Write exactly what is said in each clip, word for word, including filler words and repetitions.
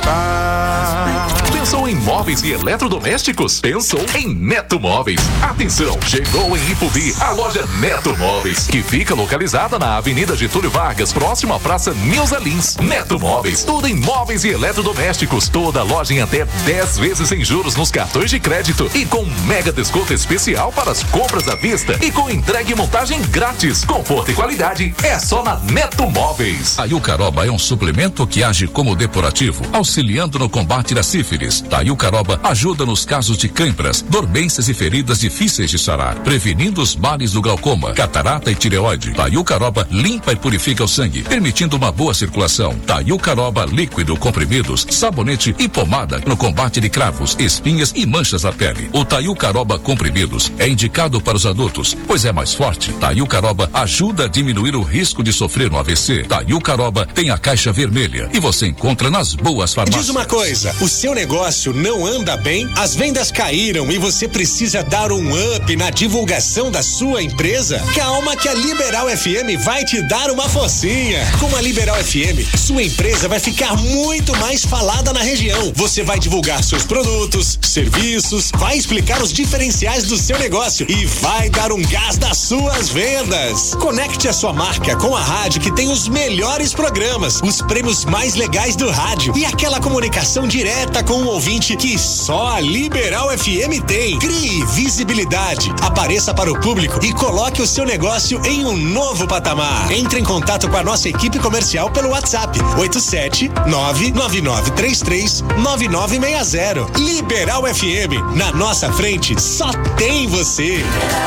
Ah. Pensou em móveis e eletrodomésticos? Pensou em Neto Móveis. Atenção, chegou em Ipubi a loja Neto Móveis, que fica localizada na Avenida Getúlio Vargas, próximo à Praça Nilza Lins. Neto Móveis, tudo em móveis e eletrodomésticos. Toda loja em até dez vezes sem juros nos cartões de crédito e com mega desconto especial para as compras à vista e com entrega e montagem grátis. Conforto e qualidade é só na Neto Móveis. A Iucaroba é um suplemento que age como depurativo, auxiliando no combate da sífilis. A Iucaroba ajuda nos casos de câimbras, dormências e feridas difíceis de sarar, prevenindo os males do glaucoma, catarata e tireoide. A Iucaroba limpa e purifica o sangue, permitindo uma boa circulação. A Iucaroba líquido, comprimidos, sabonete e pomada no combate de cravos, espinhas e manchas na pele. O Taiucaroba comprimidos é indicado para os adultos, pois é mais forte. Taiucaroba ajuda a diminuir o risco de sofrer um A V C. Taiucaroba tem a caixa vermelha e você encontra nas boas farmácias. Diz uma coisa, o seu negócio não anda bem, as vendas caíram e você precisa dar um up na divulgação da sua empresa? Calma que a Liberal F M vai te dar uma forcinha. Com a Liberal F M, sua empresa vai ficar muito mais falada na região. Você vai divulgar seus produtos, serviços, vai explicar os diferenciais do seu negócio e vai dar um gás nas suas vendas. Conecte a sua marca com a rádio que tem os melhores programas, os prêmios mais legais do rádio e aquela comunicação direta com o ouvinte que só a Liberal F M tem. Crie visibilidade, apareça para o público e coloque o seu negócio em um novo patamar. Entre em contato com a nossa equipe comercial pelo WhatsApp oito sete nove nove nove três três nove nove seis zero. Liberal F M, na nossa frente só tem você.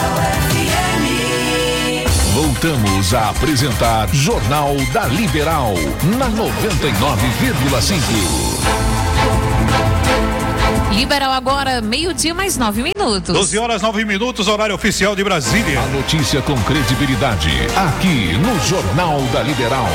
Voltamos a apresentar Jornal da Liberal na noventa e nove vírgula cinco. Liberal agora, meio-dia mais nove minutos. doze horas, nove minutos, horário oficial de Brasília. A notícia com credibilidade, aqui no Jornal da Liberal.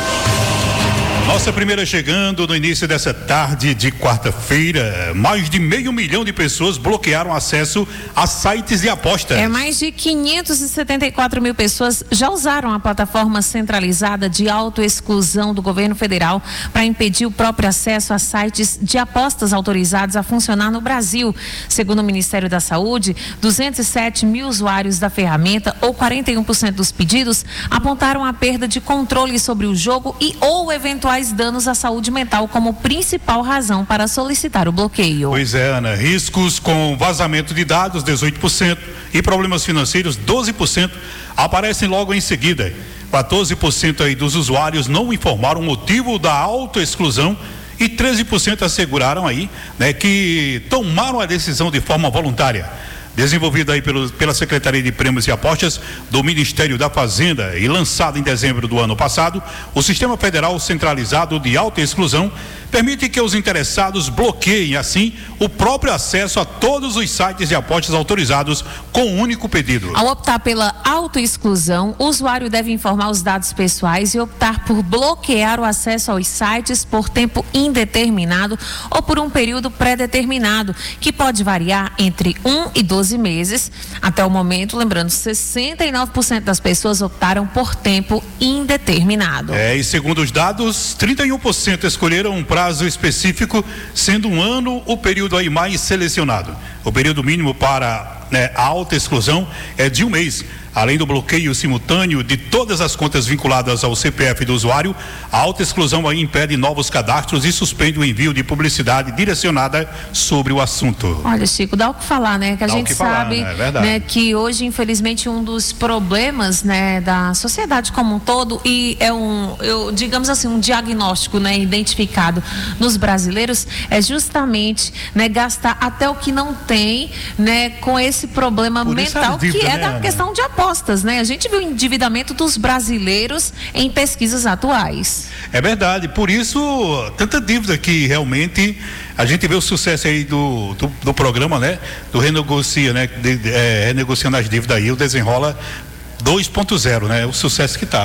Nossa primeira chegando no início dessa tarde de quarta-feira. Mais de meio milhão de pessoas bloquearam acesso a sites de apostas. É, mais de quinhentos e setenta e quatro mil pessoas já usaram a plataforma centralizada de autoexclusão do governo federal para impedir o próprio acesso a sites de apostas autorizados a funcionar no Brasil. Segundo o Ministério da Saúde, duzentos e sete mil usuários da ferramenta, ou quarenta e um por cento dos pedidos, apontaram a perda de controle sobre o jogo e ou eventuais danos à saúde mental como principal razão para solicitar o bloqueio. Pois é, Ana, riscos com vazamento de dados, dezoito por cento, e problemas financeiros, doze por cento, aparecem logo em seguida. quatorze por cento aí dos usuários não informaram o motivo da autoexclusão e treze por cento asseguraram aí, né, que tomaram a decisão de forma voluntária. Desenvolvido aí pelo, pela Secretaria de Prêmios e Apostas do Ministério da Fazenda e lançado em dezembro do ano passado, o Sistema Federal Centralizado de Autoexclusão permite que os interessados bloqueiem, assim, o próprio acesso a todos os sites de apostas autorizados com um único pedido. Ao optar pela autoexclusão, o usuário deve informar os dados pessoais e optar por bloquear o acesso aos sites por tempo indeterminado ou por um período pré-determinado, que pode variar entre um e doze meses. Até o momento, lembrando, sessenta e nove por cento das pessoas optaram por tempo indeterminado. É, e segundo os dados, trinta e um por cento escolheram um prazo específico, sendo um ano o período aí mais selecionado. O período mínimo para, né, a autoexclusão é de um mês. Além do bloqueio simultâneo de todas as contas vinculadas ao C P F do usuário, a autoexclusão aí impede novos cadastros e suspende o envio de publicidade direcionada sobre o assunto. Olha, Chico, dá o que falar, né? Que a dá gente que sabe, falar, né? É verdade. Né, que hoje, infelizmente, um dos problemas, né, da sociedade como um todo, e é um, eu, digamos assim, um diagnóstico, né, identificado nos brasileiros, é justamente, né, gastar até o que não tem, né, com esse problema Por isso mental, a dívida, que é né, da Ana? questão de apostas. Né? A gente viu o endividamento dos brasileiros em pesquisas atuais. É verdade, por isso tanta dívida que realmente a gente vê o sucesso aí do, do, do programa, né? Do Renegocia, né? De, de, é, renegociando as dívidas aí, o Desenrola dois ponto zero, né? O sucesso que tá.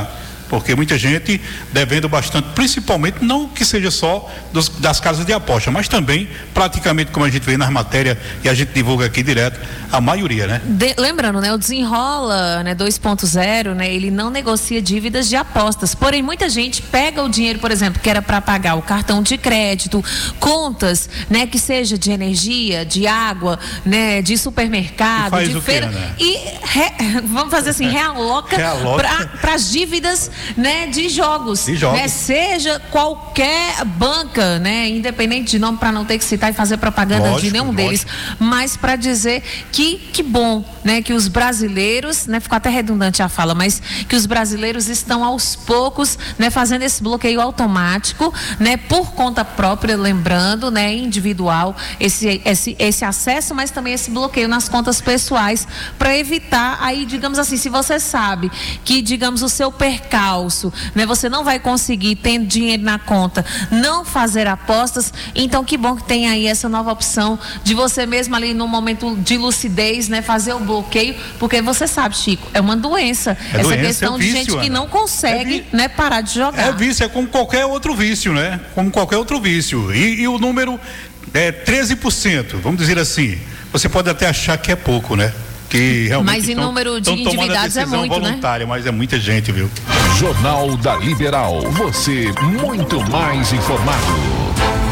Porque muita gente devendo bastante, principalmente não que seja só dos, das casas de aposta, mas também praticamente como a gente vê nas matérias e a gente divulga aqui direto, a maioria, né? De, lembrando, né, o Desenrola, né, dois ponto zero, né, ele não negocia dívidas de apostas, porém muita gente pega o dinheiro, por exemplo, que era para pagar o cartão de crédito, contas, né, que seja de energia, de água, né, de supermercado, de feira, quê, né? e re, vamos fazer assim, realoca, realoca. para as dívidas, né, de jogos, de jogos. Né, seja qualquer banca, né, independente de nome, para não ter que citar e fazer propaganda lógico, de nenhum lógico. deles, mas para dizer que que bom, né, que os brasileiros, né, ficou até redundante a fala, mas que os brasileiros estão aos poucos, né, fazendo esse bloqueio automático, né, por conta própria, lembrando, né, individual, esse esse esse acesso, mas também esse bloqueio nas contas pessoais, para evitar aí, digamos assim, se você sabe que, digamos, o seu percalço, né, você não vai conseguir, tendo dinheiro na conta, não fazer apostas, então que bom que tem aí essa nova opção de você mesmo ali no momento de lucidez, né, fazer o bloqueio, porque você sabe, Chico, é uma doença, é essa doença, questão é vício, de gente Ana. que não consegue, é né, parar de jogar. É vício, é como qualquer outro vício, né? Como qualquer outro vício. E, e o número é treze por cento, vamos dizer assim. Você pode até achar que é pouco, né? Que realmente mas em tão, número de endividados é muito, voluntária, né? Mas é muita gente, viu? Jornal da Liberal, você muito mais informado.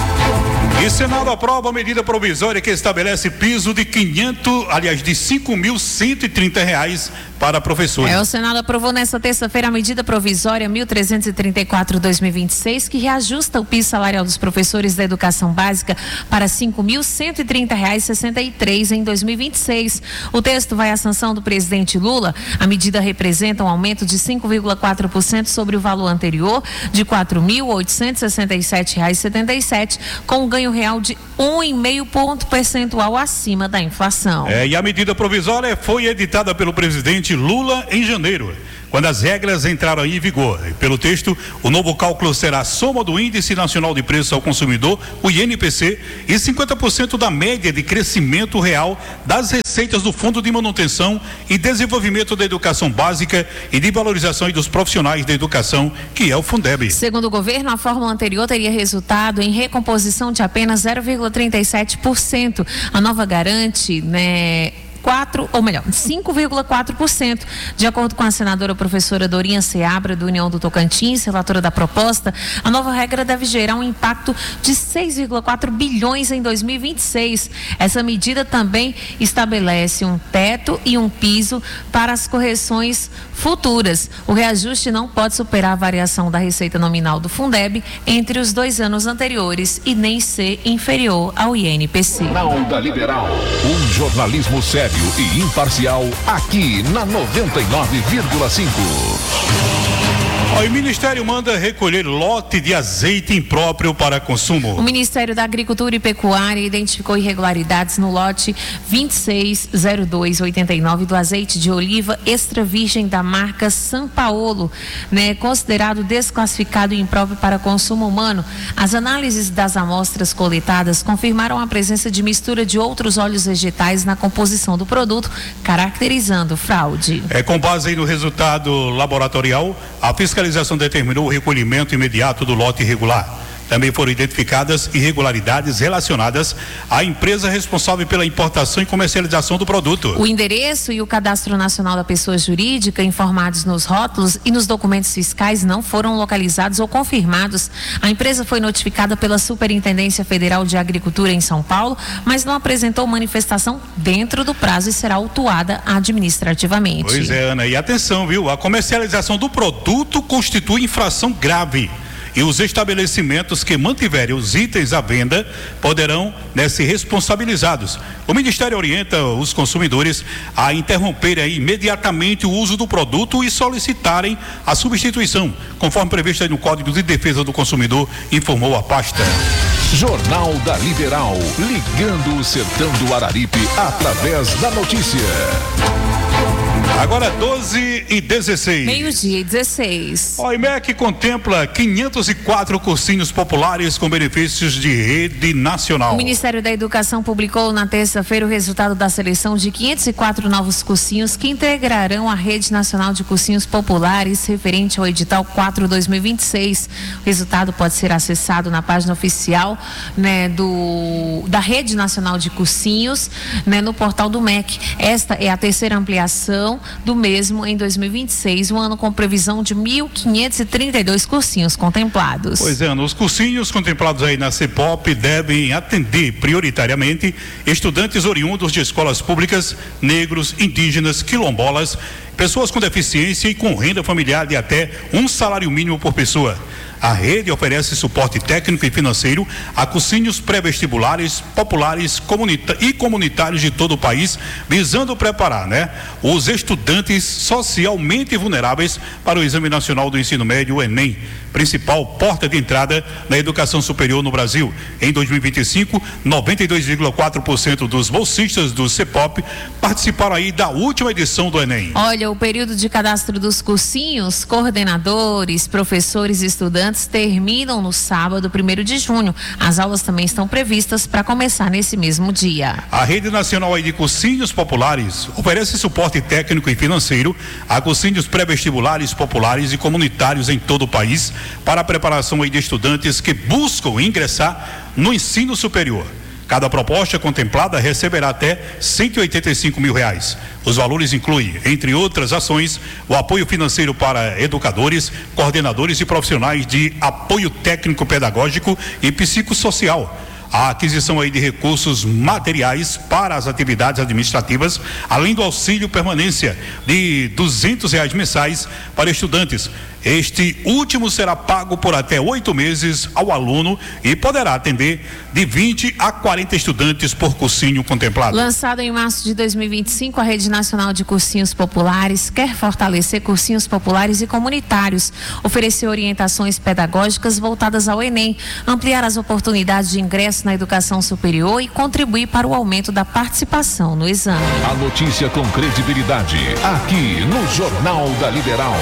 E Senado aprova a medida provisória que estabelece piso de quinhentos, aliás, de cinco mil cento e trinta reais para professores. É, o Senado aprovou nesta terça-feira a medida provisória mil trezentos e trinta e quatro barra dois mil e vinte e seis, que reajusta o piso salarial dos professores da educação básica para cinco mil cento e trinta reais e sessenta e três em dois mil e vinte e seis. O texto vai à sanção do presidente Lula. A medida representa um aumento de cinco vírgula quatro por cento sobre o valor anterior de quatro mil oitocentos e sessenta e sete reais e setenta e sete, com um ganho real de um vírgula cinco ponto percentual acima da inflação. É, e a medida provisória foi editada pelo presidente Lula em janeiro, quando as regras entraram em vigor. Pelo texto, o novo cálculo será a soma do Índice Nacional de Preços ao Consumidor, o I N P C, e cinquenta por cento da média de crescimento real das receitas do Fundo de Manutenção e Desenvolvimento da Educação Básica e de Valorização dos Profissionais da Educação, que é o Fundeb. Segundo o governo, a fórmula anterior teria resultado em recomposição de apenas zero vírgula trinta e sete por cento. A nova garante, né, quatro, ou melhor, cinco vírgula quatro por cento. De acordo com a senadora professora Dorinha Seabra, do União do Tocantins, relatora da proposta, a nova regra deve gerar um impacto de seis vírgula quatro bilhões em dois mil e vinte e seis. Essa medida também estabelece um teto e um piso para as correções futuras. O reajuste não pode superar a variação da receita nominal do Fundeb entre os dois anos anteriores e nem ser inferior ao I N P C. Jornal da Liberal, um jornalismo sério e imparcial aqui na noventa e nove vírgula cinco. O Ministério manda recolher lote de azeite impróprio para consumo. O Ministério da Agricultura e Pecuária identificou irregularidades no lote vinte e seis zero dois oitenta e nove do azeite de oliva extra virgem da marca São Paulo, né, considerado desclassificado e impróprio para consumo humano. As análises das amostras coletadas confirmaram a presença de mistura de outros óleos vegetais na composição do produto, caracterizando fraude. É, com base no resultado laboratorial, a fiscalização A fiscalização determinou o recolhimento imediato do lote irregular. Também foram identificadas irregularidades relacionadas à empresa responsável pela importação e comercialização do produto. O endereço e o cadastro nacional da pessoa jurídica informados nos rótulos e nos documentos fiscais não foram localizados ou confirmados. A empresa foi notificada pela Superintendência Federal de Agricultura em São Paulo, mas não apresentou manifestação dentro do prazo e será autuada administrativamente. Pois é, Ana, e atenção, viu? A comercialização do produto constitui infração grave. E os estabelecimentos que mantiverem os itens à venda poderão, né, ser responsabilizados. O Ministério orienta os consumidores a interromperem aí imediatamente o uso do produto e solicitarem a substituição, conforme previsto aí no Código de Defesa do Consumidor, informou a pasta. Jornal da Liberal, ligando o sertão do Araripe através da notícia. Agora doze e dezesseis. Meio-dia e dezesseis. O I M E C contempla quinhentos e quatro cursinhos populares com benefícios de rede nacional. O Ministério da Educação publicou na terça-feira o resultado da seleção de quinhentos e quatro novos cursinhos que integrarão a rede nacional de cursinhos populares referente ao edital quatro barra dois mil e vinte e seis. O resultado pode ser acessado na página oficial, né, do, da Rede Nacional de Cursinhos, né, no portal do M E C. Esta é a terceira ampliação do mesmo em dois mil e vinte e seis, um ano com previsão de mil quinhentos e trinta e dois cursinhos contemplados. Pois é, os cursinhos contemplados aí na CEPOP devem atender prioritariamente estudantes oriundos de escolas públicas, negros, indígenas, quilombolas, pessoas com deficiência e com renda familiar de até um salário mínimo por pessoa. A rede oferece suporte técnico e financeiro a cursinhos pré-vestibulares, populares comunita- e comunitários de todo o país, visando preparar, né, os estudantes socialmente vulneráveis para o Exame Nacional do Ensino Médio, o Enem, principal porta de entrada na educação superior no Brasil. Em dois mil e vinte e cinco, noventa e dois vírgula quatro por cento dos bolsistas do CEPOP participaram aí da última edição do Enem. Olha, o período de cadastro dos cursinhos, coordenadores, professores e estudantes terminam no sábado, primeiro de junho. As aulas também estão previstas para começar nesse mesmo dia. A Rede Nacional aí de Cursinhos Populares oferece suporte técnico e financeiro a cursinhos pré-vestibulares, populares e comunitários em todo o país para a preparação aí de estudantes que buscam ingressar no ensino superior. Cada proposta contemplada receberá até cento e oitenta e cinco mil reais. Os valores incluem, entre outras ações, o apoio financeiro para educadores, coordenadores e profissionais de apoio técnico-pedagógico e psicossocial. A aquisição aí de recursos materiais para as atividades administrativas, além do auxílio permanência de duzentos reais mensais para estudantes. Este último será pago por até oito meses ao aluno e poderá atender de vinte a quarenta estudantes por cursinho contemplado. Lançado em março de dois mil e vinte e cinco, a Rede Nacional de Cursinhos Populares quer fortalecer cursinhos populares e comunitários, oferecer orientações pedagógicas voltadas ao Enem, ampliar as oportunidades de ingresso na educação superior e contribuir para o aumento da participação no exame. A notícia com credibilidade, aqui no Jornal da Liberal.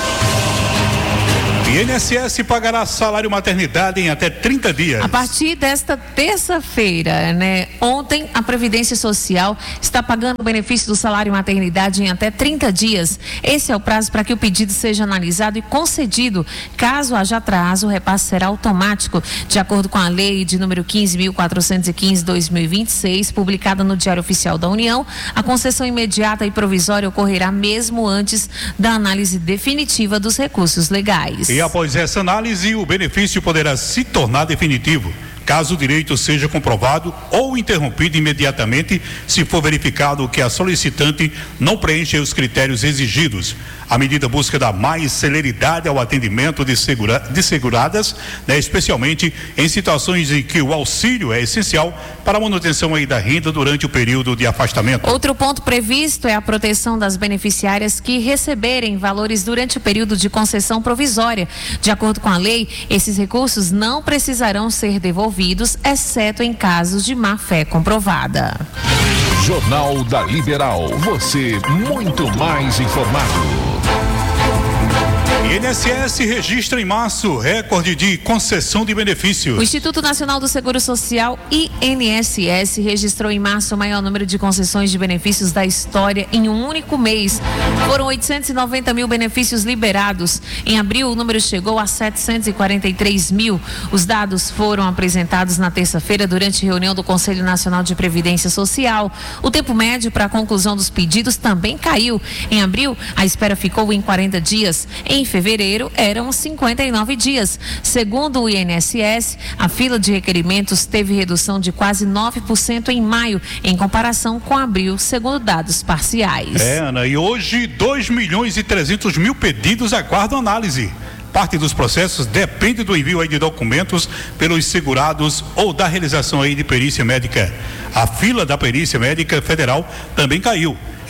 I N S S pagará salário maternidade em até trinta dias. A partir desta terça-feira, né? Ontem, a Previdência Social está pagando o benefício do salário maternidade em até trinta dias. Esse é o prazo para que o pedido seja analisado e concedido. Caso haja atraso, o repasse será automático. De acordo com a lei de número quinze mil quatrocentos e quinze barra dois mil e vinte e seis, publicada no Diário Oficial da União, a concessão imediata e provisória ocorrerá mesmo antes da análise definitiva dos recursos legais. E após essa análise, o benefício poderá se tornar definitivo, caso o direito seja comprovado ou interrompido imediatamente, se for verificado que a solicitante não preenche os critérios exigidos. A medida busca dar mais celeridade ao atendimento de, segura, de seguradas, né, especialmente em situações em que o auxílio é essencial para a manutenção aí da renda durante o período de afastamento. Outro ponto previsto é a proteção das beneficiárias que receberem valores durante o período de concessão provisória. De acordo com a lei, esses recursos não precisarão ser devolvidos, exceto em casos de má-fé comprovada. Jornal da Liberal, você muito mais informado. I N S S registra em março recorde de concessão de benefícios. O Instituto Nacional do Seguro Social, I N S S, registrou em março o maior número de concessões de benefícios da história em um único mês. Foram oitocentos e noventa mil benefícios liberados. Em abril, o número chegou a setecentos e quarenta e três mil. Os dados foram apresentados na terça-feira durante reunião do Conselho Nacional de Previdência Social. O tempo médio para a conclusão dos pedidos também caiu. Em abril, a espera ficou em quarenta dias. Em fevereiro, eram cinquenta e nove dias. Segundo o I N S S, a fila de requerimentos teve redução de quase nove por cento em maio, em comparação com abril, segundo dados parciais. É, Ana, e hoje dois milhões e trezentos mil pedidos aguardam análise. Parte dos processos depende do envio aí de documentos pelos segurados ou da realização aí de perícia médica. A fila da perícia médica federal também caiu.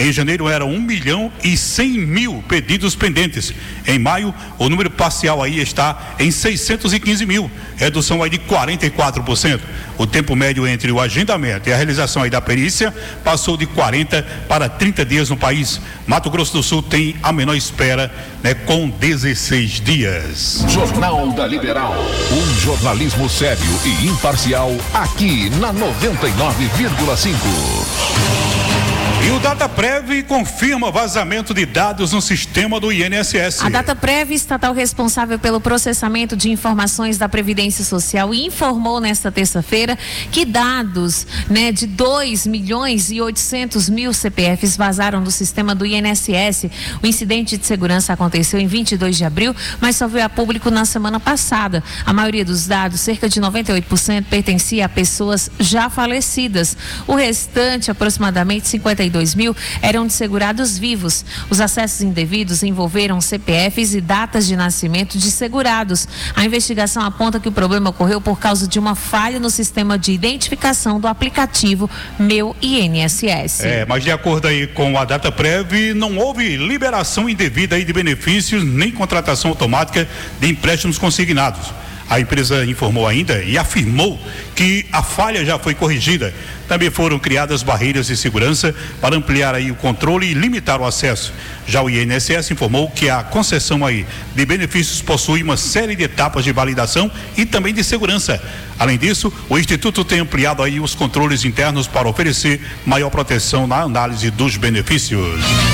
Em janeiro eram um milhão e cem mil pedidos pendentes. Em maio, o número parcial aí está em seiscentos e quinze mil, redução aí de quarenta e quatro por cento. O tempo médio entre o agendamento e a realização aí da perícia passou de quarenta para trinta dias no país. Mato Grosso do Sul tem a menor espera, né, com dezesseis dias. Jornal da Liberal. Um jornalismo sério e imparcial aqui na noventa e nove vírgula cinco. E o Dataprev confirma vazamento de dados no sistema do I N S S. A Dataprev, estatal responsável pelo processamento de informações da Previdência Social, informou nesta terça-feira que dados, né, de dois milhões e oitocentos mil C P Fs vazaram do sistema do I N S S. O incidente de segurança aconteceu em vinte e dois de abril, mas só veio a público na semana passada. A maioria dos dados, cerca de noventa e oito por cento, pertencia a pessoas já falecidas. O restante, aproximadamente cinquenta e dois mil, eram de segurados vivos. Os acessos indevidos envolveram C P Fs e datas de nascimento de segurados. A investigação aponta que o problema ocorreu por causa de uma falha no sistema de identificação do aplicativo Meu I N S S. É, mas de acordo aí com a Dataprev, não houve liberação indevida aí de benefícios nem contratação automática de empréstimos consignados. A empresa informou ainda e afirmou que a falha já foi corrigida. Também foram criadas barreiras de segurança para ampliar aí o controle e limitar o acesso. Já o I N S S informou que a concessão aí de benefícios possui uma série de etapas de validação e também de segurança. Além disso, o Instituto tem ampliado aí os controles internos para oferecer maior proteção na análise dos benefícios.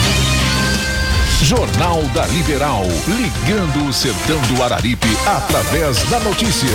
Jornal da Liberal, ligando o sertão do Araripe através da notícia.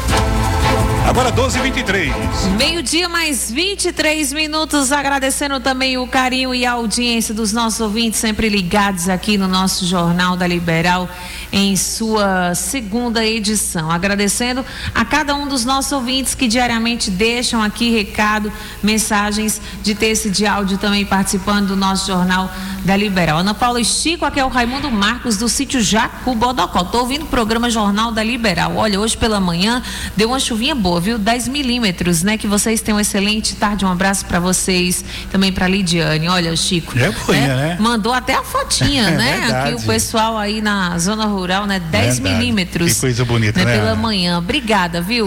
Agora doze e vinte e três. Meio-dia mais vinte e três minutos, agradecendo também o carinho e a audiência dos nossos ouvintes, sempre ligados aqui no nosso Jornal da Liberal, em sua segunda edição. Agradecendo a cada um dos nossos ouvintes que diariamente deixam aqui recado, mensagens de texto e de áudio também participando do nosso Jornal da Liberal. Ana Paula Estico, aqui é o Raimundo Marcos do sítio Jacu Bodocó. Tô ouvindo o programa Jornal da Liberal. Olha, hoje pela manhã deu uma chuvinha boa, viu? dez milímetros, né? Que vocês tenham uma excelente tarde. Um abraço para vocês, também para Lidiane. Olha, o Chico. É boinha, né? né? Mandou até a fotinha, né? Verdade. Aqui o pessoal aí na zona rural, né? dez milímetros. Que coisa bonita, né? Pela manhã. Obrigada, viu?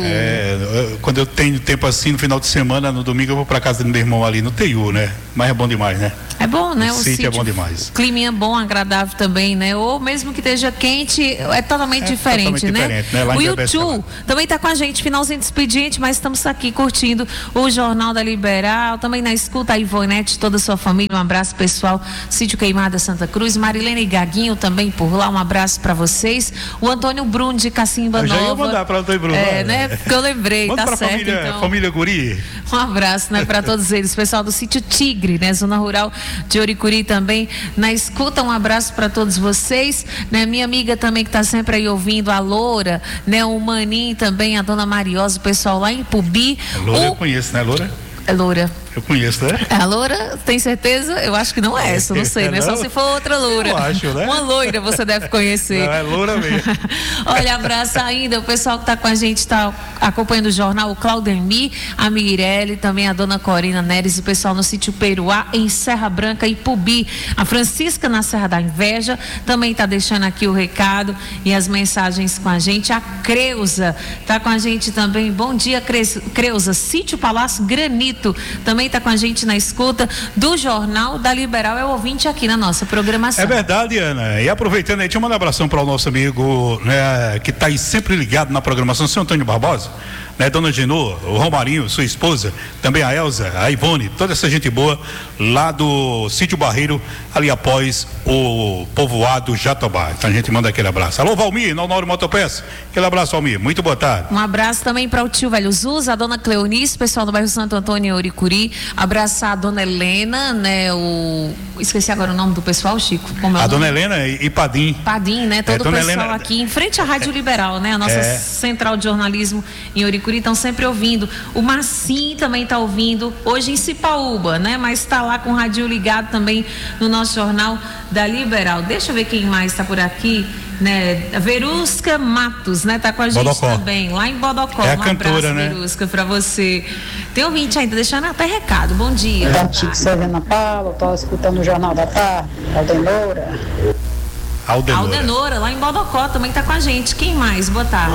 É, quando eu tenho tempo assim, no final de semana, no domingo, eu vou para casa do meu irmão ali no Teiu, né? Mas é bom demais, né? É bom, né? O, o sítio, sítio é bom demais. Climinha bom, agradável também, né? Ou mesmo que esteja quente, é totalmente é diferente, totalmente né? Diferente, né? Lá O em YouTube também está com a gente, finalzinho de expediente, mas estamos aqui curtindo o Jornal da Liberal, também na escuta a Ivonete, toda a sua família, um abraço pessoal, Sítio Queimada Santa Cruz, Marilene e Gaguinho também por lá, um abraço para vocês. O Antônio Bruno de Cacimba eu Nova. Já ia mandar para o Antônio Bruno. É, né? Porque eu lembrei, Manda tá pra certo. Família, então. família Guri. Um abraço, né, para todos eles, pessoal do Sítio Tigre, né, Zona Rural de Oricuri também na escuta, um abraço para todos vocês, né, minha amiga também que está sempre aí ouvindo, a Loura, né, o Maninho também, a Dona Mariosa, o pessoal lá em Pubi. A Loura o... eu conheço, né, Loura? É Loura. Eu conheço, né? A loura, tem certeza? Eu acho que não é essa, não sei, né? Só se for outra loura. Eu acho, né? Uma loira você deve conhecer. Não, é loura mesmo. Olha, abraço ainda, o pessoal que está com a gente, está acompanhando o jornal, o Claudemir, a Mirelle, também a dona Corina Neres, o pessoal no sítio Peruá, em Serra Branca e Pubi. A Francisca na Serra da Inveja também está deixando aqui o recado e as mensagens com a gente. A Creuza está com a gente também. Bom dia, Creuza. Sítio Palácio Granito também está com a gente na escuta do Jornal da Liberal, é o ouvinte aqui na nossa programação. É verdade, Ana. E aproveitando aí, deixa eu mandar um abração para o nosso amigo, né, que está aí sempre ligado na programação, o senhor Antônio Barbosa, né, Dona Genô, o Romarinho, sua esposa, também a Elza, a Ivone, toda essa gente boa lá do Sítio Barreiro, ali após o povoado Jatobá. Então a gente manda aquele abraço. Alô, Valmir, na Honório Motopeças. Aquele abraço, Valmir. Muito boa tarde. Um abraço também para o tio Velho Zuz, a dona Cleonice, pessoal do bairro Santo Antônio e Oricuri. Abraçar a dona Helena, né? O... Esqueci agora o nome do pessoal, Chico. Como é o a nome? dona Helena e Padim. Padim, né? Todo é, o pessoal Helena... aqui em frente à Rádio Liberal, né? A nossa é. central de jornalismo em Oricuri estão sempre ouvindo. O Marcinho também está ouvindo, hoje em Cipaúba, né? Mas está lá com o rádio ligado também no nosso Jornal da Liberal. Deixa eu ver quem mais está por aqui, né? A Verusca Matos, né? Tá com a gente Bodocó. também, lá em Bodocó. É a um cantora, abraço, né? Verusca, pra você. Tem ouvinte ainda, deixando até recado. Bom dia. Da Chico Sevena Paula, estou escutando o Jornal da Tarde, Aldenora. Aldenora. Aldenora, lá em Bodocó, também tá com a gente. Quem mais? Boa tarde.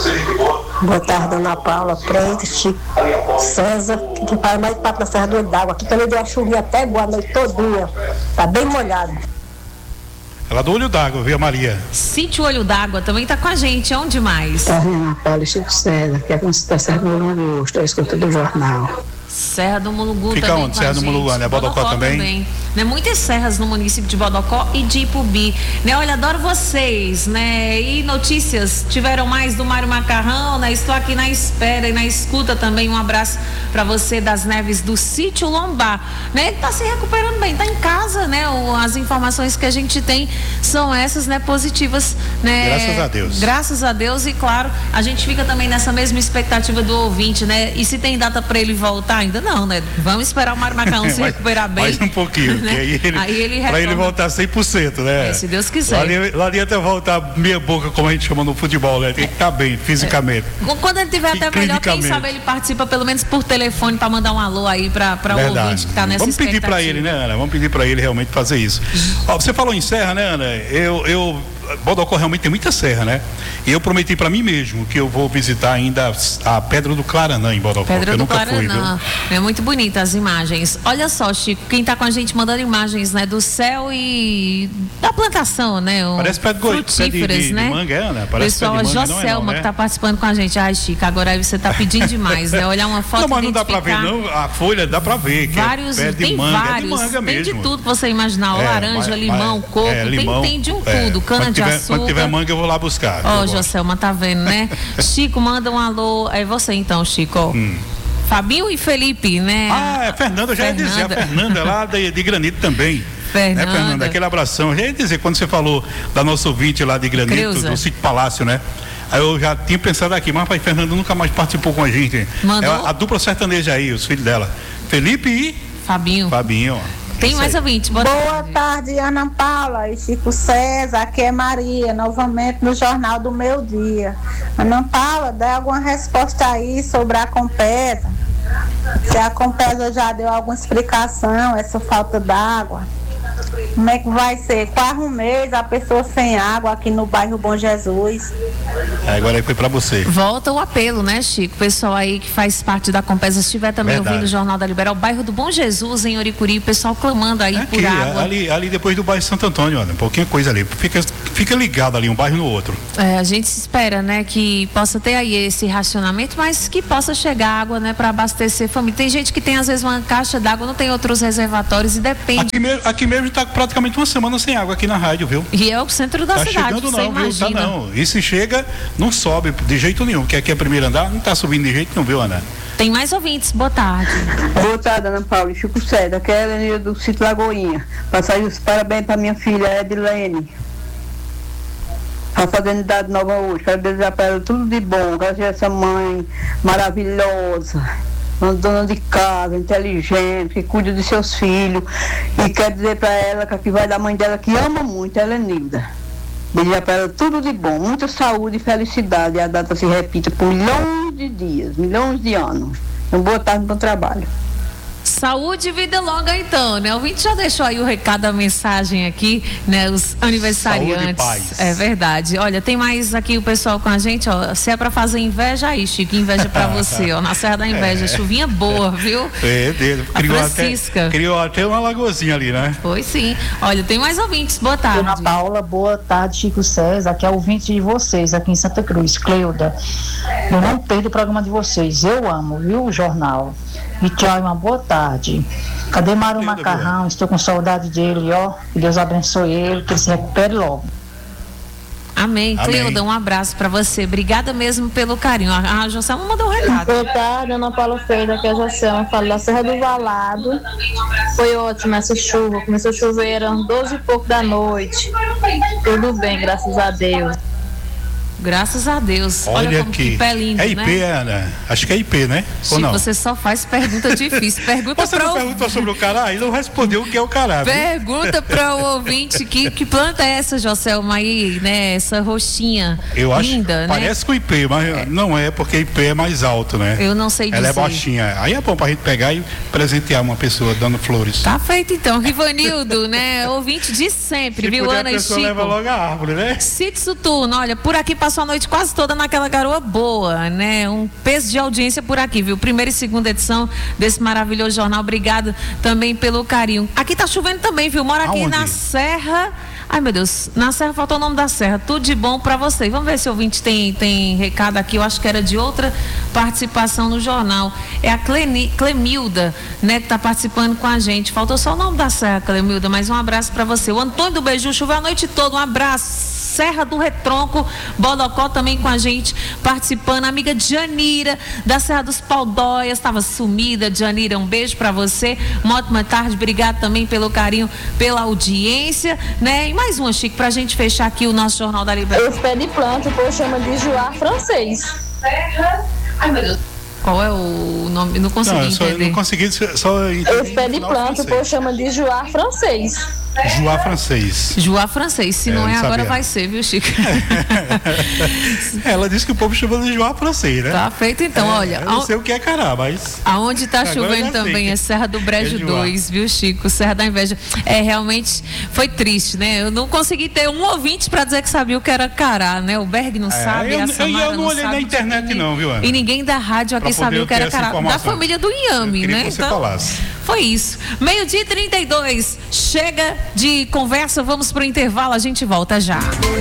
Boa tarde, Ana Paula, Freitas, Chico César, que faz mais papo na Serra do Olho d'Água. Aqui também deu uma chuvinha até boa noite todinha. Tá bem molhado. Ela do Olho d'Água, viu, Maria? Sítio Olho d'Água também tá com a gente. Onde mais? Tarde, Ana Paula e Chico César, que é como se da Serra do Olho, estou escutando o jornal. Serra do Mulungu Fica também. onde? Serra do Mulungu, né? Bodocó, Bodocó também? também. Né? Muitas serras no município de Bodocó e de Ipubi. Né? Olha, adoro vocês, né? E notícias, tiveram mais do Mário Macarrão, né? Estou aqui na espera e na escuta também. Um abraço para você das Neves do Sítio Lombar. Né? Ele tá se recuperando bem, tá em casa, né? O, as informações que a gente tem são essas, né? Positivas, né? Graças a Deus. Graças a Deus e, claro, a gente fica também nessa mesma expectativa do ouvinte, né? E se tem data para ele voltar? Ainda não, né? Vamos esperar o Mário Macarrão se recuperar bem. Mais um pouquinho, né? Aí ele, aí ele para ele voltar cem por cento, né? É, se Deus quiser. Lá, lá adianta voltar meia boca, como a gente chama no futebol, né? Tem que estar bem, fisicamente. É. Quando ele tiver até melhor, quem sabe ele participa pelo menos por telefone para mandar um alô aí para o ouvinte que está nessa Vamos pedir para ele, né, Ana? Vamos pedir para ele realmente fazer isso. Ó, você falou em serra, né, Ana? Eu... eu Bodocó realmente tem muita serra, né? E eu prometi para mim mesmo que eu vou visitar ainda a Pedra do Claranã em Bodocó. Pedra eu do nunca Claranã. Fui, viu? É muito bonita as imagens. Olha só, Chico, quem está com a gente mandando imagens, né, do céu e da plantação, né? O Parece pé de, goi... pé de, de, né? de manga, é, Ana? Parece pessoal, pé de manga, a Joselma, não é não, né? que está participando com a gente. Ai, Chico, agora aí você está pedindo demais, né? Olhar uma foto. Não, mas não dá para ver, não. A folha dá para ver. Que vários, é pé de tem manga, vários, é de manga tem mesmo. de tudo que você imaginar. É, laranja, mas, limão, mas, coco, é, limão, tem, tem de um é, tudo. Cana de açúcar. Quando tiver manga, eu vou lá buscar. Ó, oh, Joselma, tá vendo, né? Chico, manda um alô. É você então, Chico. Hum. Fabinho e Felipe, né? Ah, é Fernanda, eu já ia dizer. A Fernanda lá de, de Granito também. Fernanda. Né, Fernanda? Aquele abração. Eu já ia dizer, quando você falou da nossa ouvinte lá de Granito, Creuza. Do Sítio Palácio, né? Aí eu já tinha pensado aqui, mas a Fernanda nunca mais participou com a gente. Mandou? É a, a dupla sertaneja aí, os filhos dela. Felipe e... Fabinho. Fabinho, ó. Tem mais ouvintes. Boa, Boa tarde. tarde, Ana Paula e Chico César. Aqui é Maria, novamente no Jornal do Meu Dia. Ana Paula, dá alguma resposta aí sobre a Compesa? Se a Compesa já deu alguma explicação, essa falta d'água? Como é que vai ser? Quase um mês a pessoa sem água aqui no bairro Bom Jesus. É, agora aí foi pra você. Volta o apelo, né, Chico? O pessoal aí que faz parte da Compesa, se estiver também Verdade. ouvindo o Jornal da Liberal, o bairro do Bom Jesus, em Oricuri, o pessoal clamando aí Aqui, por água. Ali, ali depois do bairro Santo Antônio, olha, um pouquinho coisa ali. Fica, fica ligado ali, um bairro no outro. É, a gente espera, né, que possa ter aí esse racionamento, mas que possa chegar água, né, para abastecer família. Tem gente que tem, às vezes, uma caixa d'água, não tem outros reservatórios e depende. Aqui mesmo, aqui mesmo tá praticamente uma semana sem água aqui na rádio, viu? E é o centro da tá cidade, chegando você não, imagina. Viu? Tá não. E se chega, não sobe de jeito nenhum, porque aqui é primeiro andar, não tá subindo de jeito nenhum, viu, Ana? Tem mais ouvintes, boa tarde. Boa tarde, Ana Paula e Chico César, que é a Helena do Sítio Lagoinha. Passar os parabéns para minha filha Edilene. Está fazendo idade nova hoje. Quero desejar para ela tudo de bom. Quero ser essa mãe maravilhosa, uma dona de casa, inteligente, que cuida de seus filhos. E quero dizer para ela que aqui vai da mãe dela, que ama muito, ela é Nilda. Desejar para ela tudo de bom, muita saúde e felicidade. E a data se repita por milhões de dias, milhões de anos. Então, boa tarde, bom trabalho. Saúde e vida longa, então, né? O ouvinte já deixou aí o recado, a mensagem aqui, né? Os aniversariantes. Saúde e paz. É verdade. Olha, tem mais aqui o pessoal com a gente, ó. Se é pra fazer inveja aí, Chico, inveja pra você, ó. Na Serra da Inveja, é. Chuvinha boa, viu? É, dele. Criou, a Francisca. Até, criou até uma lagozinha ali, né? Foi sim. Olha, tem mais ouvintes. Boa tarde. Ana Paula, boa tarde, Chico César. Aqui é ouvinte de vocês, aqui em Santa Cruz, Cleuda. Eu não perdo o programa de vocês. Eu amo, viu, o jornal. E tchau, uma boa tarde. Cadê Mário Macarrão? Estou com saudade dele, ó. Que Deus abençoe ele, que ele se recupere logo. Amém. Amém. Cleuda, um abraço pra você. Obrigada mesmo pelo carinho. A Joselma mandou um recado. Boa tarde, Ana Paula Freire, aqui é a Joselma, falo da Serra do Valado. Foi ótima essa chuva. Começou a chover, eram doze e pouco da noite. Tudo bem, graças a Deus. Graças a Deus. Olha, Olha como aqui. que pé lindo, é I P, né? Ana? Acho que é I P, né? Chico, ou não? Você só faz pergunta difícil. Pergunta Você pra não o... perguntou sobre o cará? Ele não respondeu o que é o cará. viu? Pergunta para o ouvinte que, que planta é essa, Joselma, aí, né? Essa roxinha Eu acho, linda, parece né? com I P, mas é. não é, porque I P é mais alto, né? Eu não sei dizer. Ela é baixinha. Aí é bom pra gente pegar e presentear uma pessoa dando flores. Tá feito então. Rivanildo, né? Ouvinte de sempre, Se viu, puder, Ana a e pessoa Chico? leva logo a árvore, né? Cid Suturno, olha, por aqui passou a noite quase toda naquela garoa boa, né? Um peso de audiência por aqui, viu? Primeira e segunda edição desse maravilhoso jornal. Obrigado também pelo carinho. Aqui tá chovendo também, viu? Mora aqui Aonde? na Serra. Ai, meu Deus, na Serra faltou o nome da Serra. Tudo de bom pra vocês. Vamos ver se o ouvinte tem, tem recado aqui. Eu acho que era de outra participação no jornal. É a Cleni, Clemilda, né, que tá participando com a gente. Faltou só o nome da Serra, Clemilda, mas um abraço pra você. O Antônio do Beiju, choveu a noite toda. Um abraço. Serra do Retronco, Bodocó também com a gente participando. A amiga Janira, da Serra dos Paudóias, estava sumida. Janira, um beijo pra você. Uma ótima tarde, obrigado também pelo carinho, pela audiência, né? E mais uma, Chico, pra gente fechar aqui o nosso Jornal da Liberdade. Esse pé de planta, o povo chama de joar francês. Ai, meu Deus. Qual é o nome? Não consegui Não, eu só, entender. não consegui, só Esse pé de planta, o povo chama de joar francês. Joá francês. Joá francês, se É, não é não agora sabia. vai ser, viu, Chico? Ela disse que o povo chama de Joá francês, né? Tá feito então, É, olha. eu não sei o que é cará, mas... Aonde tá Agora chovendo eu já sei. também é Serra do Brejo É de lá. dois, viu, Chico? Serra da Inveja. É, realmente foi triste, né? Eu não consegui ter um ouvinte pra dizer que sabia o que era cará, né? O Berg não É, sabe, eu- a eu- Samara eu não olhei sabe, na internet ninguém- não, viu, Ana? E ninguém da rádio aqui Pra sabia poder o que era ter essa cará. Da informação. família do Inhame, Eu queria né? que você falasse. Foi isso. Meio-dia e trinta e dois. Chega de conversa, vamos pro intervalo, a gente volta já.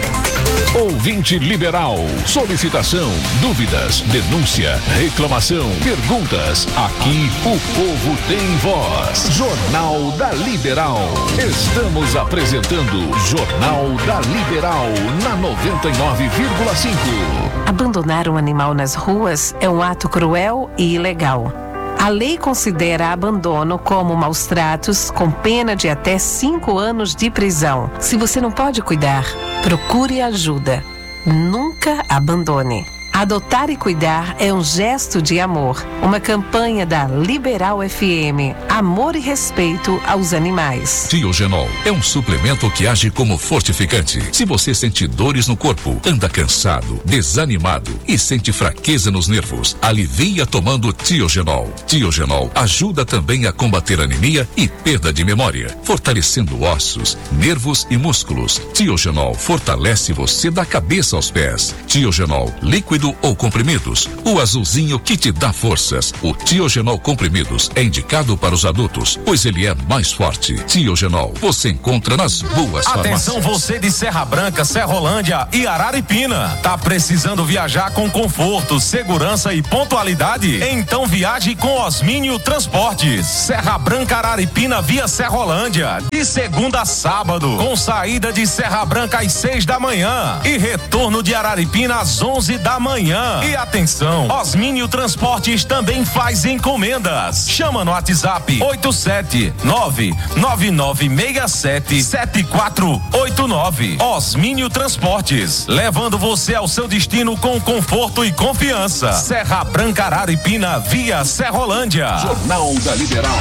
Ouvinte Liberal. Solicitação, dúvidas, denúncia, reclamação, perguntas. Aqui o povo tem voz. Jornal da Liberal. Estamos apresentando Jornal da Liberal na noventa e nove vírgula cinco. Abandonar um animal nas ruas é um ato cruel e ilegal. A lei considera abandono como maus tratos com pena de até cinco anos de prisão. Se você não pode cuidar, procure ajuda. Nunca abandone. Adotar e cuidar é um gesto de amor. Uma campanha da Liberal F M. Amor e respeito aos animais. Tiogenol é um suplemento que age como fortificante. Se você sente dores no corpo, anda cansado, desanimado e sente fraqueza nos nervos, alivia tomando Tiogenol. Tiogenol ajuda também a combater anemia e perda de memória, fortalecendo ossos, nervos e músculos. Tiogenol fortalece você da cabeça aos pés. Tiogenol líquido ou comprimidos, o azulzinho que te dá forças. O Tiogenol comprimidos é indicado para os adultos, pois ele é mais forte. Tiogenol você encontra nas boas Atenção farmácias. você de Serra Branca, Serrolândia e Araripina. Tá precisando viajar com conforto, segurança e pontualidade? Então viaje com Osmínio Transportes. Serra Branca, Araripina via Serrolândia. De segunda a sábado, com saída de Serra Branca às seis da manhã e retorno de Araripina às onze da manhã. E atenção, Osmínio Transportes também faz encomendas. Chama no WhatsApp oito sete nove nove nove seis sete sete quatro oito nove. Osmínio Transportes, levando você ao seu destino com conforto e confiança. Serra Branca, Araripina via Serrolândia. Jornal da Liberal.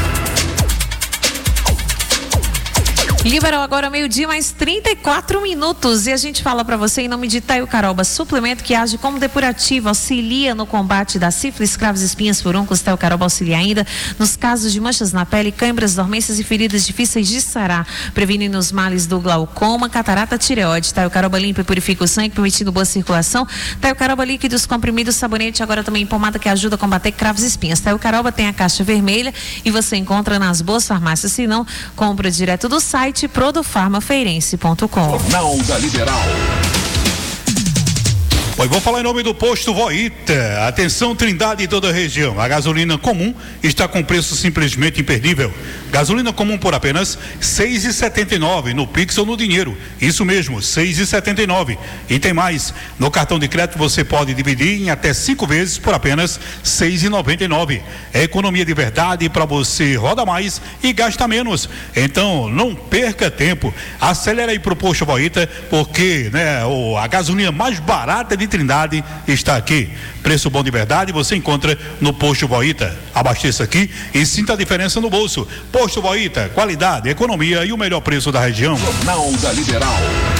Liberal agora meio-dia, mais trinta e quatro minutos. E a gente fala para você em nome de Taio Caroba, suplemento que age como depurativo, auxilia no combate da sífilis, cravos, espinhas, furuncos. Taio Caroba auxilia ainda nos casos de manchas na pele, câimbras, dormências e feridas difíceis de sarar, prevenindo os males do glaucoma, catarata, tireoide. Taio Caroba limpa e purifica o sangue, permitindo boa circulação. Taio Caroba líquidos, comprimidos, sabonete, agora também pomada que ajuda a combater cravos e espinhas. Taio Caroba tem a caixa vermelha e você encontra nas boas farmácias. Se não, compra direto do site produfarmafeirense ponto com. Jornal da Liberal. Oi, vou falar em nome do Posto Voita. Atenção, Trindade e toda a região. A gasolina comum está com preço simplesmente imperdível. Gasolina comum por apenas seis reais e setenta e nove centavos no Pix ou no dinheiro. Isso mesmo, seis reais e setenta e nove centavos. E tem mais. No cartão de crédito você pode dividir em até cinco vezes por apenas seis reais e noventa e nove centavos. É economia de verdade para você roda mais e gasta menos. Então, não perca tempo. Acelera aí pro Posto Voita, porque, né, o, a gasolina mais barata de Trindade está aqui. Preço bom de verdade você encontra no Posto Voita. Abasteça aqui e sinta a diferença no bolso. Posto Voita, qualidade, economia e o melhor preço da região. Jornal da Liberal.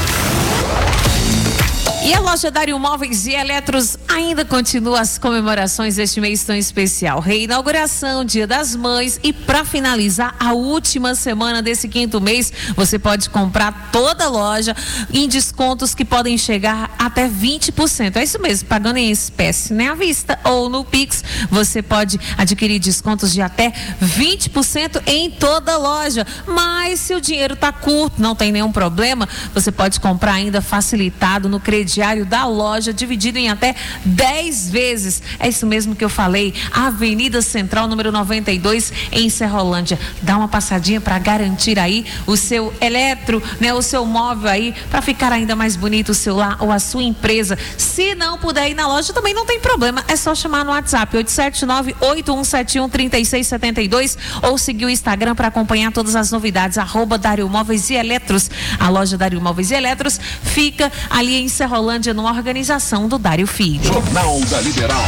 E a loja Dário Móveis e Eletros ainda continua as comemorações deste mês tão especial. Reinauguração, Dia das Mães e para finalizar a última semana desse quinto mês, você pode comprar toda a loja em descontos que podem chegar até vinte por cento. É isso mesmo, pagando em espécie, né? À vista ou no Pix, você pode adquirir descontos de até vinte por cento em toda a loja. Mas se o dinheiro está curto, não tem nenhum problema, você pode comprar ainda facilitado no crediário da loja, dividido em até dez vezes. É isso mesmo que eu falei. Avenida Central, número noventa e dois, em Serrolândia. Dá uma passadinha para garantir aí o seu eletro, né, o seu móvel aí, para ficar ainda mais bonito o seu lar ou a sua empresa. Se não puder ir na loja, também não tem problema. É só chamar no WhatsApp oito sete nove, oito um sete um, três seis sete dois ou seguir o Instagram para acompanhar todas as novidades. Arroba Dário Móveis e Eletros. A loja Dário Móveis e Eletros fica ali em Serrolândia, numa organização do Dário Filho. Jornal da Liberal.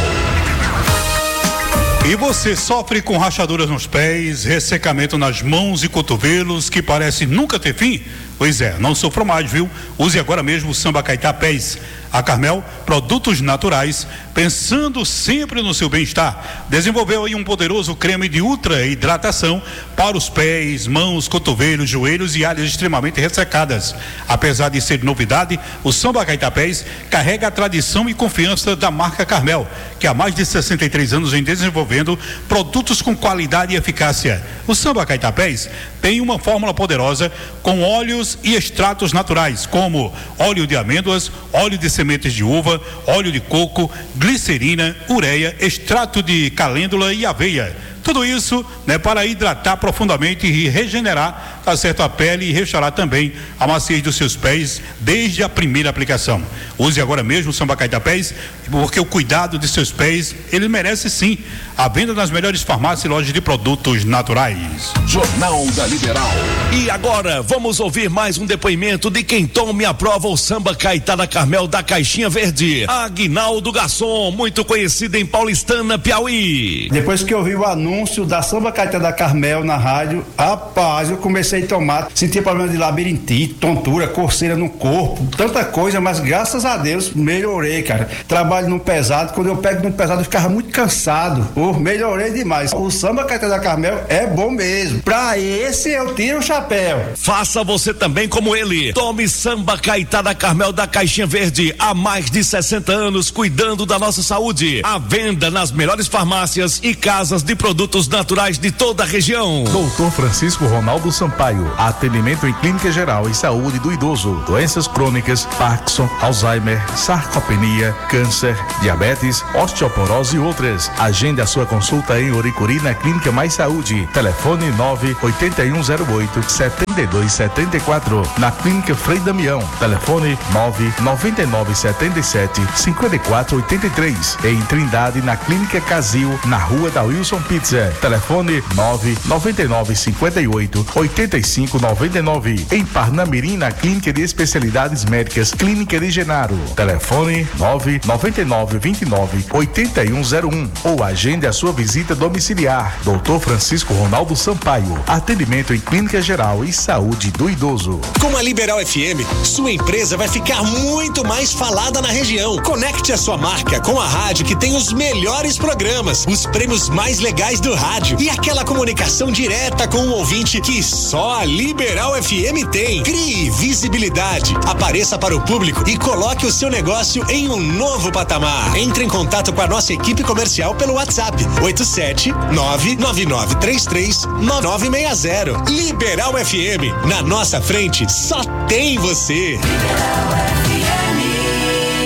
E você sofre com rachaduras nos pés, ressecamento nas mãos e cotovelos que parece nunca ter fim? Pois é, não sofra mais, viu? Use agora mesmo o Samba Caetá Pés. A Carmel, produtos naturais, pensando sempre no seu bem-estar. Desenvolveu aí um poderoso creme de ultra hidratação para os pés, mãos, cotovelos, joelhos e áreas extremamente ressecadas. Apesar de ser novidade, o Samba Caetá Pés carrega a tradição e confiança da marca Carmel, que há mais de sessenta e três anos vem desenvolvendo produtos com qualidade e eficácia. O Samba Caetá Pés tem uma fórmula poderosa com óleos e extratos naturais, como óleo de amêndoas, óleo de sementes de uva, óleo de coco, glicerina, ureia, extrato de calêndula e aveia. Tudo isso, né, para hidratar profundamente e regenerar, tá certo, a pele e restaurar também a maciez dos seus pés desde a primeira aplicação. Use agora mesmo o Samba Caetá Pés, porque o cuidado de seus pés, ele merece sim. A venda nas melhores farmácias e lojas de produtos naturais. Jornal da Liberal. E agora vamos ouvir mais um depoimento de quem toma e aprova o Samba Caetá da Carmel da Caixinha Verde. Aguinaldo Garçom, muito conhecido em Paulistana, Piauí. Depois que eu vi o anúncio da Samba Caetá da Carmel na rádio, rapaz, eu comecei a tomar, sentia problema de labirintite, tontura, coceira no corpo, tanta coisa, mas graças a Deus melhorei, cara. Trabalho no pesado, quando eu pego no pesado eu ficava muito cansado. Oh, melhorei demais. O Samba Caetá da Carmel é bom mesmo. Pra esse eu tiro o chapéu. Faça você também como ele. Tome Samba Caetá da Carmel da Caixinha Verde há mais de sessenta anos, cuidando da nossa saúde. À venda nas melhores farmácias e casas de produtos naturais de toda a região. Doutor Francisco Ronaldo Sampaio, atendimento em clínica geral e saúde do idoso, doenças crônicas, Parkinson, Alzheimer, sarcopenia, câncer, diabetes, osteoporose e outras. Agende a sua consulta em Oricuri na Clínica Mais Saúde. Telefone nove oito um zero oito, sete dois sete quatro. Na Clínica Frei Damião. Telefone nove nove nove sete sete, cinco quatro oito três. Em Trindade, na Clínica Casil, na Rua da Wilson Pizza. Telefone nove nove nove cinco oito, oito cinco nove nove. Em Parnamirim, na Clínica de Especialidades Médicas Clínica de Genaro. Telefone nove nove nove dois nove, oito um zero um. Ou agende a sua visita domiciliar. Doutor Francisco Ronaldo Sampaio. Atendimento em clínica geral e saúde do idoso. Com a Liberal F M, sua empresa vai ficar muito mais falada na região. Conecte a sua marca com a rádio que tem os melhores programas, os prêmios mais legais do rádio e aquela comunicação direta com o ouvinte que só a Liberal F M tem. Crie visibilidade, apareça para o público e coloque o seu negócio em um novo patamar. Entre em contato com a nossa equipe comercial pelo WhatsApp oito sete nove nove nove três três nove nove seis zero. Liberal F M, na nossa frente só tem você.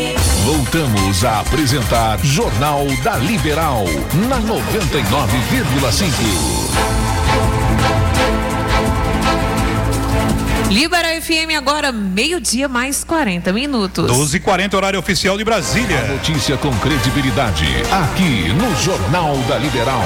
Voltamos a apresentar Jornal da Liberal, na noventa e nove vírgula cinco. Liberal F M agora, meio-dia mais quarenta minutos. doze e quarenta, horário oficial de Brasília. A notícia com credibilidade, aqui no Jornal da Liberal.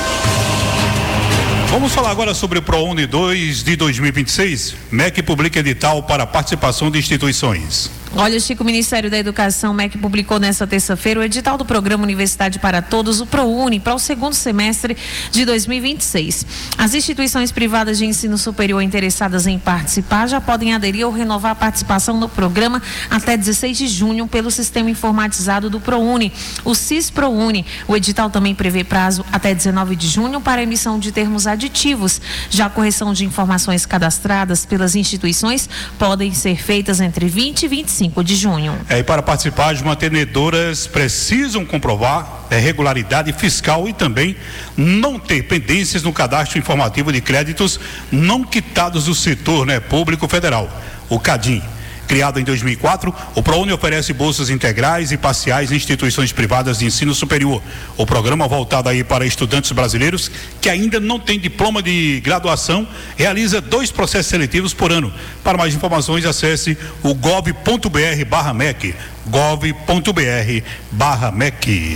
Vamos falar agora sobre o ProUni dois de dois mil e vinte e seis. M E C publica edital para participação de instituições. Olha, Chico, o Ministério da Educação, M E C, publicou nesta terça-feira o edital do Programa Universidade para Todos, o ProUni, para o segundo semestre de dois mil e vinte e seis. As instituições privadas de ensino superior interessadas em participar já podem aderir ou renovar a participação no programa até dezesseis de junho pelo sistema informatizado do ProUni, o SIS-ProUni. O edital também prevê prazo até dezenove de junho para a emissão de termos aditivos. Já a correção de informações cadastradas pelas instituições podem ser feitas entre vinte e vinte e cinco de junho. É, e para participar, as mantenedoras precisam comprovar a regularidade fiscal e também não ter pendências no cadastro informativo de créditos não quitados do setor, né, público federal, o CADIM. Criado em dois mil e quatro, o ProUni oferece bolsas integrais e parciais em instituições privadas de ensino superior. O programa, voltado aí para estudantes brasileiros que ainda não têm diploma de graduação, realiza dois processos seletivos por ano. Para mais informações, acesse o gov.br barra MEC, gov.br barra MEC.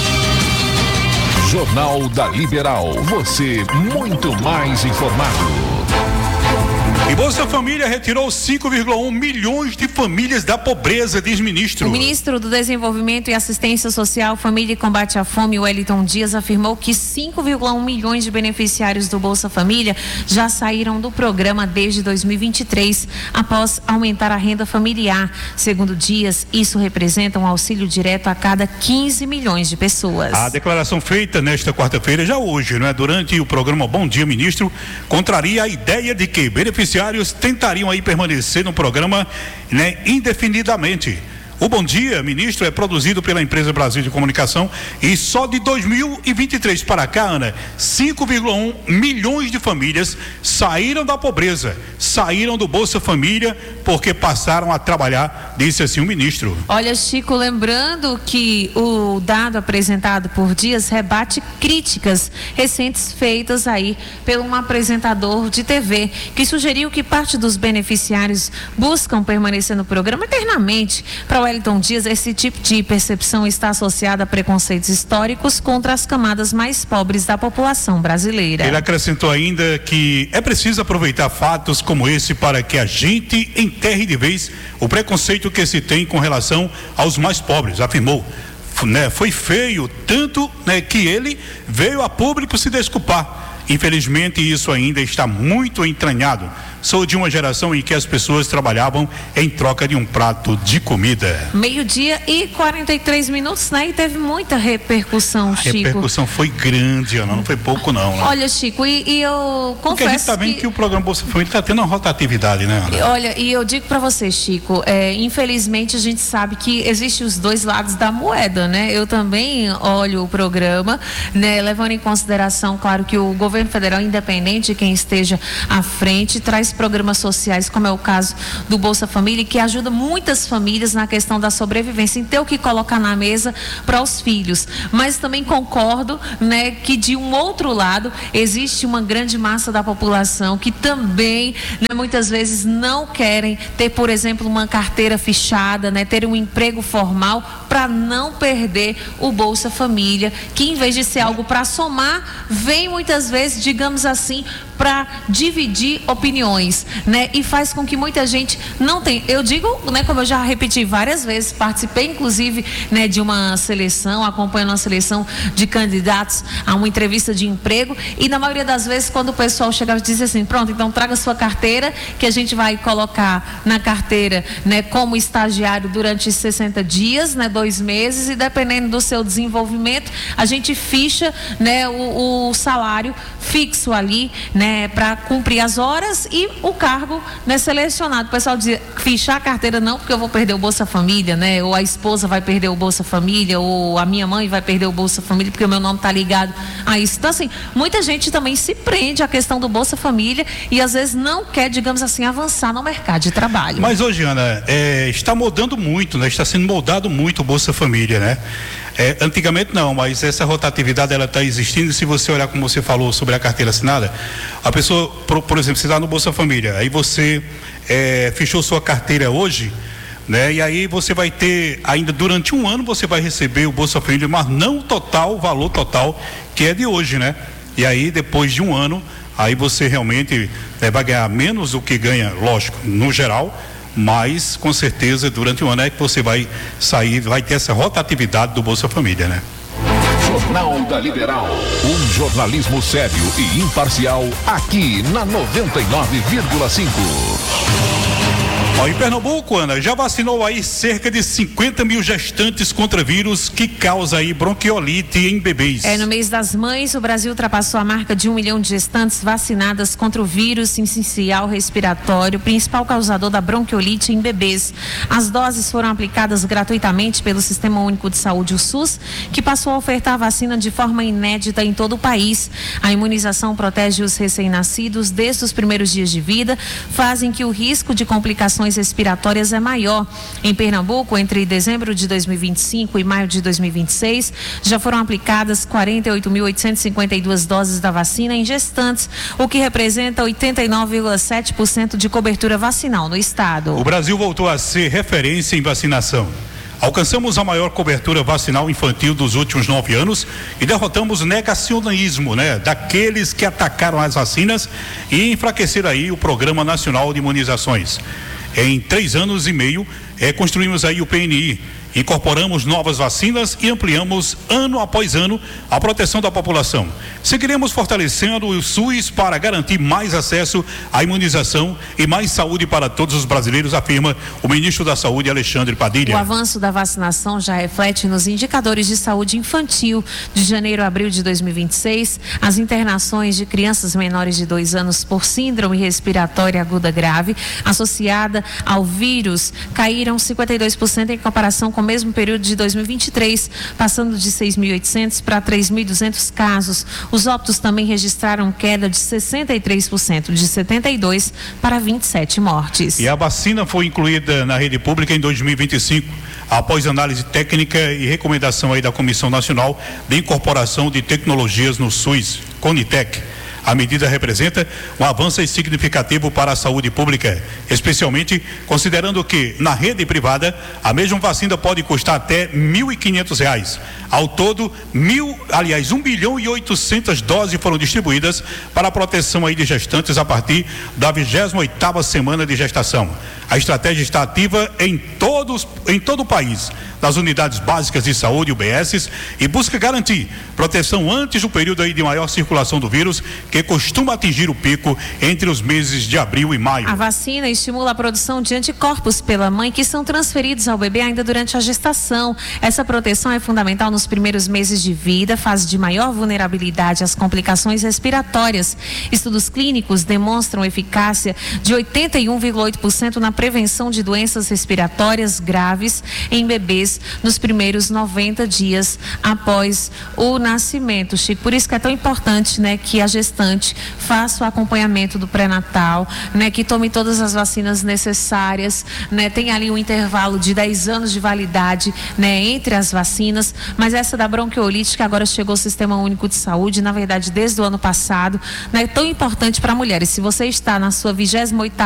Jornal da Liberal, você muito mais informado. E Bolsa Família retirou cinco vírgula um milhões de famílias da pobreza, diz ministro. O ministro do Desenvolvimento e Assistência Social, Família e Combate à Fome, Wellington Dias, afirmou que cinco vírgula um milhões de beneficiários do Bolsa Família já saíram do programa desde dois mil e vinte e três, após aumentar a renda familiar. Segundo Dias, isso representa um auxílio direto a cada quinze milhões de pessoas. A declaração feita nesta quarta-feira, já hoje, não é, durante o programa Bom Dia Ministro, contraria a ideia de que beneficiários tentariam aí permanecer no programa, né, indefinidamente. O Bom Dia Ministro é produzido pela Empresa Brasil de Comunicação e só de dois mil e vinte e três para cá, Ana, cinco vírgula um milhões de famílias saíram da pobreza, saíram do Bolsa Família porque passaram a trabalhar, disse assim o ministro. Olha, Chico, lembrando que o dado apresentado por Dias rebate críticas recentes feitas aí por um apresentador de T V que sugeriu que parte dos beneficiários buscam permanecer no programa eternamente. Para o Wellington Dias, esse tipo de percepção está associada a preconceitos históricos contra as camadas mais pobres da população brasileira. Ele acrescentou ainda que é preciso aproveitar fatos como esse para que a gente enterre de vez o preconceito que se tem com relação aos mais pobres, afirmou. Né, foi feio, tanto, né, que ele veio a público se desculpar. Infelizmente, isso ainda está muito entranhado. Sou de uma geração em que as pessoas trabalhavam em troca de um prato de comida. Meio-dia e quarenta e três minutos, né? E teve muita repercussão, a Chico. A repercussão foi grande, Ana, não foi pouco não, né? Olha, Chico, e, e eu confesso Porque a gente tá vendo que... que o programa Bolsa Família está tendo uma rotatividade, né, Ana? Olha, e eu digo para você, Chico, é, infelizmente a gente sabe que existem os dois lados da moeda, né? Eu também olho o programa, né? Levando em consideração, claro, que o governo federal, independente de quem esteja à frente, traz programas sociais, como é o caso do Bolsa Família, que ajuda muitas famílias na questão da sobrevivência, em ter o que colocar na mesa para os filhos. Mas também concordo, né, que de um outro lado existe uma grande massa da população que também, né, muitas vezes não querem ter, por exemplo, uma carteira fichada, né, ter um emprego formal para não perder o Bolsa Família, que em vez de ser algo para somar, vem muitas vezes, digamos assim, para dividir opiniões, né? E faz com que muita gente não tenha. Eu digo, né, como eu já repeti várias vezes, participei inclusive, né, de uma seleção, acompanhando uma seleção de candidatos a uma entrevista de emprego, e na maioria das vezes, quando o pessoal chegava e dizia assim, pronto, então traga sua carteira, que a gente vai colocar na carteira, né, como estagiário durante sessenta dias, né, dois meses, e dependendo do seu desenvolvimento, a gente ficha, né, o, o salário fixo ali, né, para cumprir as horas e o cargo, né, selecionado. O pessoal dizia, fichar a carteira não, porque eu vou perder o Bolsa Família, né, ou a esposa vai perder o Bolsa Família, ou a minha mãe vai perder o Bolsa Família, porque o meu nome está ligado a isso. Então, assim, muita gente também se prende à questão do Bolsa Família e às vezes não quer, digamos assim, avançar no mercado de trabalho. Mas hoje, Ana, é, está mudando muito, né? Está sendo moldado muito o Bolsa Família, né? É, antigamente não, mas essa rotatividade ela está existindo. Se você olhar como você falou sobre a carteira assinada, a pessoa, por, por exemplo, você está no Bolsa Família, aí você é, fechou sua carteira hoje, né? E aí você vai ter, ainda durante um ano você vai receber o Bolsa Família, mas não o total, o valor total que é de hoje, né? E aí depois de um ano, aí você realmente é, vai ganhar menos do que ganha, lógico, no geral, mas com certeza durante o ano é que você vai sair, vai ter essa rotatividade do Bolsa Família, né? Jornal da Liberal, um jornalismo sério e imparcial aqui na noventa e nove vírgula cinco. Ó, em Pernambuco, Ana, já vacinou aí cerca de cinquenta mil gestantes contra vírus que causa aí bronquiolite em bebês. É, no mês das mães, o Brasil ultrapassou a marca de um milhão de gestantes vacinadas contra o vírus sincicial respiratório, principal causador da bronquiolite em bebês. As doses foram aplicadas gratuitamente pelo Sistema Único de Saúde, o SUS, que passou a ofertar a vacina de forma inédita em todo o país. A imunização protege os recém-nascidos desde os primeiros dias de vida, fazem que o risco de complicações respiratórias é maior. Em Pernambuco, entre dezembro de dois mil e vinte e cinco e maio de dois mil e vinte e seis, já foram aplicadas quarenta e oito mil oitocentos e cinquenta e duas doses da vacina em gestantes, o que representa oitenta e nove vírgula sete por cento de cobertura vacinal no estado. O Brasil voltou a ser referência em vacinação. Alcançamos a maior cobertura vacinal infantil dos últimos nove anos e derrotamos o negacionismo, né, daqueles que atacaram as vacinas e enfraqueceram aí o Programa Nacional de Imunizações. Em três anos e meio, é, construímos aí o P N I, incorporamos novas vacinas e ampliamos ano após ano a proteção da população. Seguiremos fortalecendo o SUS para garantir mais acesso à imunização e mais saúde para todos os brasileiros, afirma o ministro da Saúde, Alexandre Padilha. O avanço da vacinação já reflete nos indicadores de saúde infantil. De janeiro a abril de dois mil e vinte e seis, as internações de crianças menores de dois anos por síndrome respiratória aguda grave associada ao vírus caíram cinquenta e dois por cento em comparação com o mesmo período de dois mil e vinte e três, passando de seis mil e oitocentos para três mil e duzentos casos. Os óbitos também registraram queda de sessenta e três por cento, de setenta e dois para vinte e sete mortes. E a vacina foi incluída na rede pública em dois mil e vinte e cinco, após análise técnica e recomendação aí da Comissão Nacional de Incorporação de Tecnologias no SUS, Conitec. A medida representa um avanço significativo para a saúde pública, especialmente considerando que na rede privada a mesma vacina pode custar até mil e quinhentos reais. Ao todo, mil, aliás, um bilhão e oitocentas doses foram distribuídas para a proteção aí de gestantes a partir da vigésima oitava semana de gestação. A estratégia está ativa em todos, em todo o país, nas unidades básicas de saúde, U B S, e busca garantir proteção antes do período aí de maior circulação do vírus, que costuma atingir o pico entre os meses de abril e maio. A vacina estimula a produção de anticorpos pela mãe que são transferidos ao bebê ainda durante a gestação. Essa proteção é fundamental nos primeiros meses de vida, fase de maior vulnerabilidade às complicações respiratórias. Estudos clínicos demonstram eficácia de oitenta e um vírgula oito por cento na prevenção de doenças respiratórias graves em bebês nos primeiros noventa dias após o nascimento, Chico. Por isso que é tão importante, né, que a gestante faça o acompanhamento do pré-natal, né, que tome todas as vacinas necessárias, né, tem ali um intervalo de dez anos de validade, né, entre as vacinas, mas essa da bronquiolite que agora chegou ao Sistema Único de Saúde, na verdade desde o ano passado, né, é tão importante para mulheres. Se você está na sua vigésima oitava